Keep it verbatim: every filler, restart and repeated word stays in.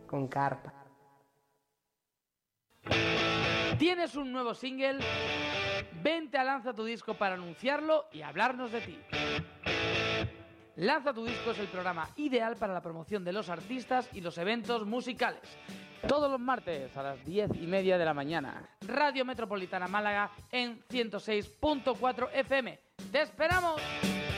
con carpa. ¿Tienes un nuevo single? Vente a Lanza tu Disco para anunciarlo y hablarnos de ti. Lanza tu Disco es el programa ideal para la promoción de los artistas y los eventos musicales. Todos los martes a las diez y media de la mañana. Radio Metropolitana Málaga en ciento seis punto cuatro F M. ¡Te esperamos!